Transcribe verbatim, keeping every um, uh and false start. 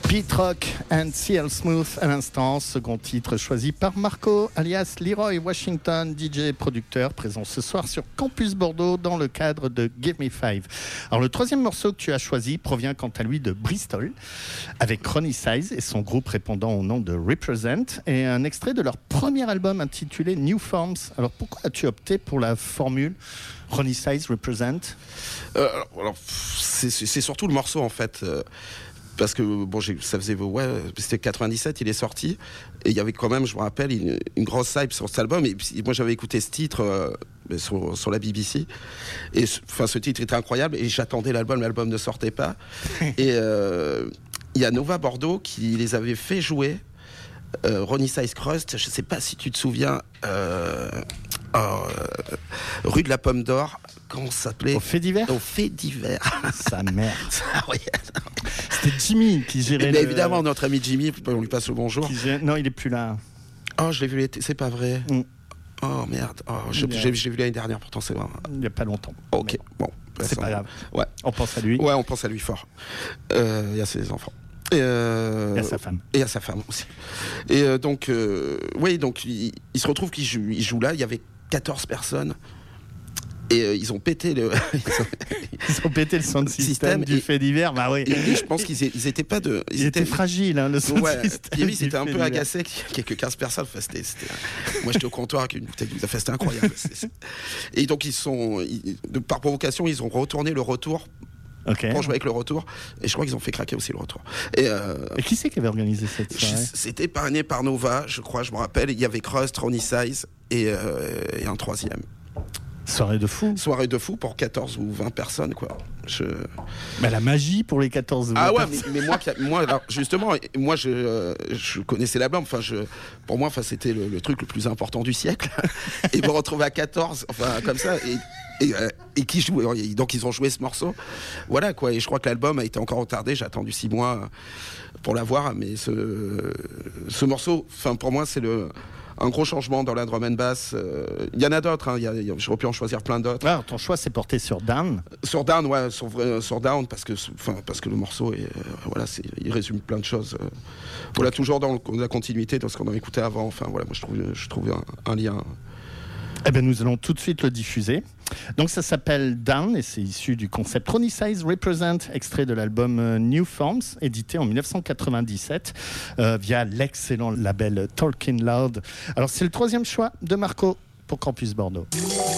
Beat Rock and C L Smooth à l'instant, second titre choisi par Marco, alias Leroy Washington, D J et producteur, présent ce soir sur Campus Bordeaux dans le cadre de Give Me Five. Alors le troisième morceau que tu as choisi provient quant à lui de Bristol, avec Ronnie Size et son groupe répondant au nom de Represent, et un extrait de leur premier album intitulé New Forms. Alors pourquoi as-tu opté pour la formule Ronnie Size Represent? euh, alors, c'est, c'est surtout le morceau en fait. Euh... Parce que bon, j'ai, ça faisait ouais, c'était quatre-vingt-dix-sept, il est sorti et il y avait quand même, je me rappelle, une, une grosse hype sur cet album. Et puis, moi, j'avais écouté ce titre euh, sur, sur la B B C et enfin, ce titre était incroyable et j'attendais l'album, l'album ne sortait pas. Et euh, il y a Nova Bordeaux qui les avait fait jouer. Euh, Ronnie Size Crust, je sais pas si tu te souviens, euh, euh, rue de la Pomme d'Or, comment ça s'appelait? Au fait divers. Au fait divers. Sa mère. Ah, oui. C'était Jimmy qui gérait. Mais le... évidemment, notre ami Jimmy, on lui passe le bonjour. Gérait... Non, il est plus là. Oh, je l'ai vu l'été, c'est pas vrai. Mm. Oh merde, oh, je, a... j'ai, j'ai vu l'année dernière, pourtant c'est vrai. Il n'y a pas longtemps. Ok, mais... bon. C'est ça, pas grave. Ouais. On pense à lui. Ouais, on pense à lui fort. Euh, et à ses enfants. Et, euh, et à sa femme. Et à sa femme aussi. Et euh, donc, euh, oui, donc il, il se retrouve qu'il joue, il joue là, il y avait quatorze personnes. Et euh, ils ont pété le ils, ont... ils ont pété le sound system, système du et... fait divers. Bah oui. Et, et je pense qu'ils ils étaient pas de ils, ils étaient, étaient fragiles hein, le sound ouais, system. Pierre, ils étaient un peu divers. Agacés quelques quinze personnes. Enfin, c'était, c'était... moi j'étais au comptoir avec une bouteille de fait, c'était incroyable. c'est, c'est... Et donc ils sont ils, de, par provocation, ils ont retourné le retour. Okay. Pour jouer avec le retour, et je crois qu'ils ont fait craquer aussi le retour. Et, euh, et qui c'est qui avait organisé cette soirée? C'était parrainé par Nova, je crois, je me rappelle. Il y avait Crust, Ronnie Size et, euh, et un troisième. Soirée de fou. Soirée de fou pour quatorze ou vingt personnes, quoi. Je... Mais la magie pour les quatorze ou vingt ah ouais, personnes. mais, mais moi, moi alors, justement, moi, je, euh, je connaissais l'album. Enfin, je, pour moi, enfin, c'était le, le truc le plus important du siècle. Et me retrouver à quatorze, enfin, comme ça. Et, Et, euh, et qui joue, donc ils ont joué ce morceau, voilà quoi. Et je crois que l'album a été encore retardé. J'ai attendu six mois pour l'avoir, mais ce, ce morceau, enfin pour moi, c'est le un gros changement dans la drum and bass. Il y en a d'autres, hein, y a, y a, j'aurais pu en choisir plein d'autres. Ah, ton choix s'est porté sur Down. Sur Down, ouais, sur, sur Down, parce que, enfin, parce que le morceau, est, euh, voilà, c'est, il résume plein de choses. Euh, voilà, okay. Toujours dans le, la continuité de ce qu'on a écouté avant. Enfin, voilà, moi je trouve, je trouve un, un lien. Eh bien, nous allons tout de suite le diffuser. Donc, ça s'appelle Down et c'est issu du concept Ronnie Size Represent, extrait de l'album New Forms, édité en dix-neuf cent quatre-vingt-dix-sept euh, via l'excellent label Talking Loud. Alors, c'est le troisième choix de Marco pour Campus Bordeaux.